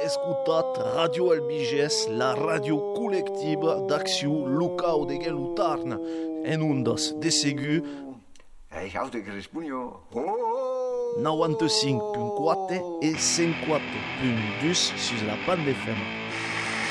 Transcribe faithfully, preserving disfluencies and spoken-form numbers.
escutat Radio Albiges, la radio collectiva d'acció local de Gelutarna, en ondas de Segu. Hey, hou de Crispunio. novanta e cinco ponto quatro e cent quatre ponto deux sur la bande F M.